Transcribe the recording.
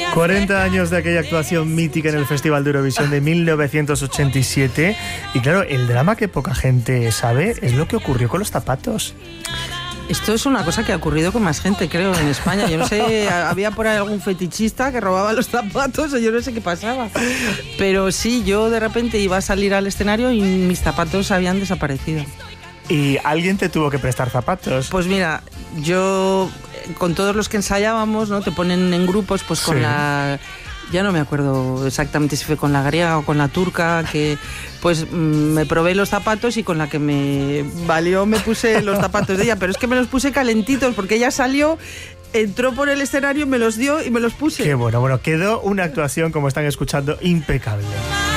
40 años de aquella actuación mítica en el Festival de Eurovisión de 1987. Y claro, el drama que poca gente sabe es lo que ocurrió con los zapatos. Esto es una cosa que ha ocurrido con más gente, creo, en España. Yo no sé, había por ahí algún fetichista que robaba los zapatos o yo no sé qué pasaba. Pero sí, yo de repente iba a salir al escenario y mis zapatos habían desaparecido. ¿Y alguien te tuvo que prestar zapatos? Pues mira, yo con todos los que ensayábamos, ¿no? Te ponen en grupos, pues con la... Ya no me acuerdo exactamente si fue con la griega o con la turca, que pues me probé los zapatos y con la que me valió me puse los zapatos de ella, pero es que me los puse calentitos porque ella salió, entró por el escenario, me los dio y me los puse. Qué bueno, quedó una actuación, como están escuchando, impecable.